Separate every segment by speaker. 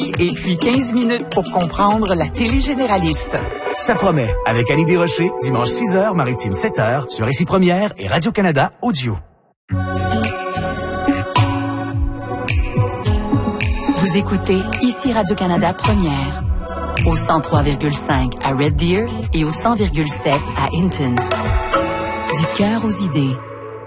Speaker 1: Lévis et puis 15 minutes pour comprendre la télé généraliste.
Speaker 2: Ça promet, avec Annick Desrochers, dimanche 6h, Maritime 7h, sur Ici Première et Radio-Canada Audio.
Speaker 3: Vous écoutez Ici Radio-Canada Première, au 103,5 à Red Deer et au 100,7 à Hinton. Du cœur aux idées.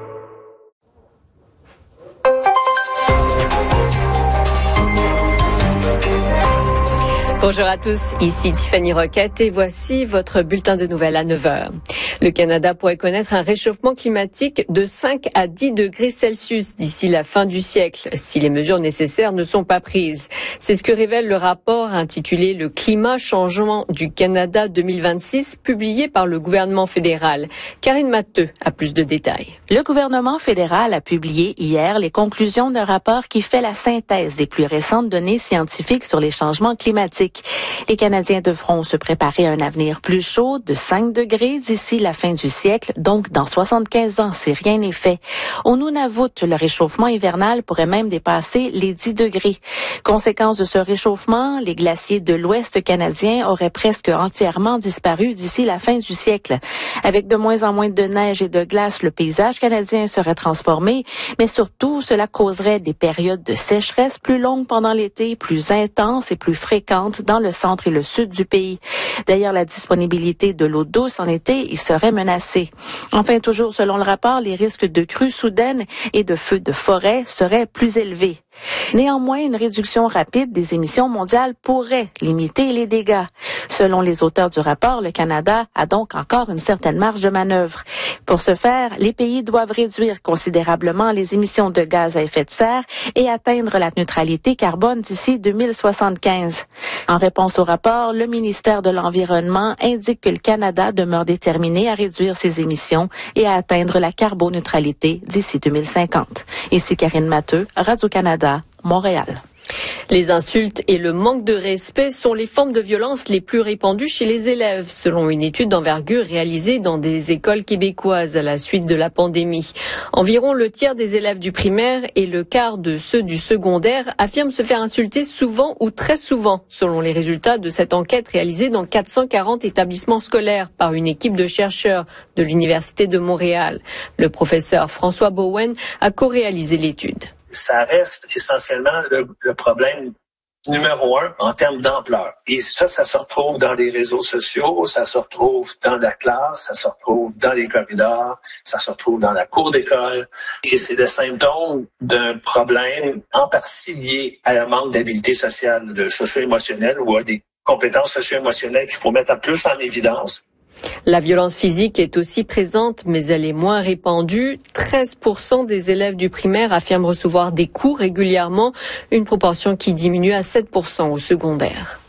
Speaker 4: Bonjour à tous, ici Tiffany Roquette et voici votre bulletin de nouvelles à 9h. Le Canada pourrait connaître un réchauffement climatique de 5 à 10 degrés Celsius d'ici la fin du siècle, si les mesures nécessaires ne sont pas prises. C'est ce que révèle le rapport intitulé « Le climat changement du Canada 2026 » publié par le gouvernement fédéral. Karine Matteux a plus de détails.
Speaker 5: Le gouvernement fédéral a publié hier les conclusions d'un rapport qui fait la synthèse des plus récentes données scientifiques sur les changements climatiques. Les Canadiens devront se préparer à un avenir plus chaud de 5 degrés d'ici la fin du siècle, donc dans 75 ans, si rien n'est fait. Au Nunavut, le réchauffement hivernal pourrait même dépasser les 10 degrés. Conséquence de ce réchauffement, les glaciers de l'Ouest canadien auraient presque entièrement disparu d'ici la fin du siècle. Avec de moins en moins de neige et de glace, le paysage canadien serait transformé, mais surtout, cela causerait des périodes de sécheresse plus longues pendant l'été, plus intenses et plus fréquentes dans le centre et le sud du pays. D'ailleurs, la disponibilité de l'eau douce en été y serait menacée. Enfin, toujours selon le rapport, les risques de crues soudaines et de feux de forêt seraient plus élevés. Néanmoins, une réduction rapide des émissions mondiales pourrait limiter les dégâts. Selon les auteurs du rapport, le Canada a donc encore une certaine marge de manœuvre. Pour ce faire, les pays doivent réduire considérablement les émissions de gaz à effet de serre et atteindre la neutralité carbone d'ici 2075. En réponse au rapport, le ministère de l'Environnement indique que le Canada demeure déterminé à réduire ses émissions et à atteindre la carboneutralité d'ici 2050. Ici Karine Matteux, Radio-Canada, Montréal.
Speaker 4: Les insultes et le manque de respect sont les formes de violence les plus répandues chez les élèves, selon une étude d'envergure réalisée dans des écoles québécoises à la suite de la pandémie. Environ le tiers des élèves du primaire et le quart de ceux du secondaire affirment se faire insulter souvent ou très souvent, selon les résultats de cette enquête réalisée dans 440 établissements scolaires par une équipe de chercheurs de l'Université de Montréal. Le professeur François Bowen a co-réalisé l'étude.
Speaker 6: Ça reste essentiellement le problème numéro 1 en termes d'ampleur. Et ça se retrouve dans les réseaux sociaux, ça se retrouve dans la classe, ça se retrouve dans les corridors, ça se retrouve dans la cour d'école. Et c'est le symptôme d'un problème en partie lié à un manque d'habileté sociale, socio-émotionnelle ou à des compétences socio-émotionnelles qu'il faut mettre plus en évidence.
Speaker 4: La violence physique est aussi présente, mais elle est moins répandue. 13% des élèves du primaire affirment recevoir des coups régulièrement, une proportion qui diminue à 7% au secondaire.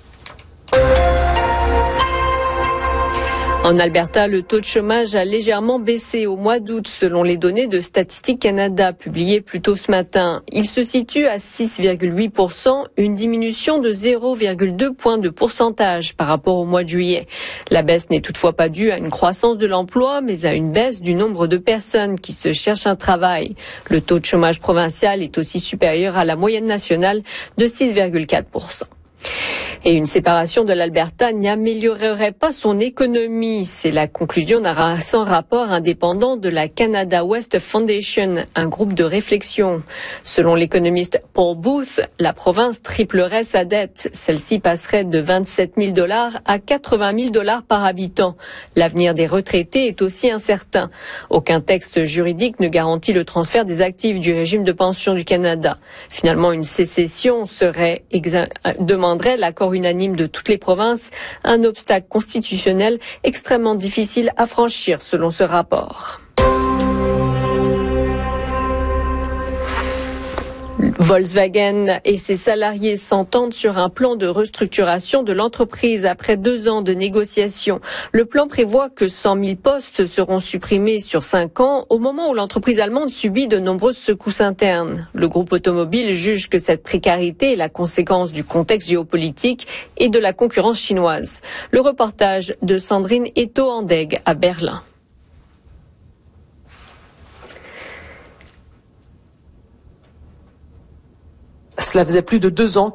Speaker 4: En Alberta, le taux de chômage a légèrement baissé au mois d'août, selon les données de Statistique Canada publiées plus tôt ce matin. Il se situe à 6,8%, une diminution de 0,2 points de pourcentage par rapport au mois de juillet. La baisse n'est toutefois pas due à une croissance de l'emploi, mais à une baisse du nombre de personnes qui se cherchent un travail. Le taux de chômage provincial est aussi supérieur à la moyenne nationale de 6,4%. Et une séparation de l'Alberta n'améliorerait pas son économie. C'est la conclusion d'un récent rapport indépendant de la Canada West Foundation, un groupe de réflexion. Selon l'économiste Paul Booth, la province triplerait sa dette. Celle-ci passerait de 27 000 $ à 80 000 $ par habitant. L'avenir des retraités est aussi incertain. Aucun texte juridique ne garantit le transfert des actifs du régime de pension du Canada. Finalement, une sécession demanderait l'accord unanime de toutes les provinces, un obstacle constitutionnel extrêmement difficile à franchir selon ce rapport. Volkswagen et ses salariés s'entendent sur un plan de restructuration de l'entreprise après 2 ans de négociations. Le plan prévoit que 100 000 postes seront supprimés sur 5 ans au moment où l'entreprise allemande subit de nombreuses secousses internes. Le groupe automobile juge que cette précarité est la conséquence du contexte géopolitique et de la concurrence chinoise. Le reportage de Sandrine Eto-Andeg à Berlin.
Speaker 7: Cela faisait plus de 2 ans